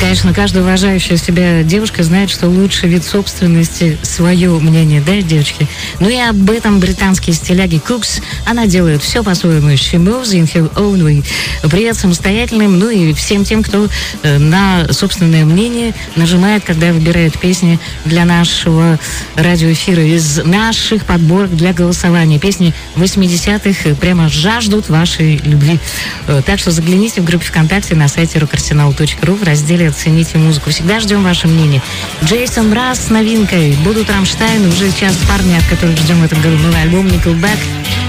Конечно, каждая уважающая себя девушка знает, что лучший вид собственности — свое мнение, да, девочки? Ну и об этом британские стиляги Cooks. Она делает все по-своему. She moves in her own way. Привет самостоятельным, ну и всем тем, кто на собственное мнение нажимает, когда выбирает песни для нашего радиоэфира из наших подборок для голосования. Песни 80-х прямо жаждут вашей любви. Так что загляните в группе ВКонтакте на сайте rockarsenal.ru в разделе «Оцените музыку». Всегда ждем ваше мнение. Джейсон Мраз с новинкой. Будут Рамштайн, уже сейчас парни, от которых ждем в этом году новый альбом Nickelback.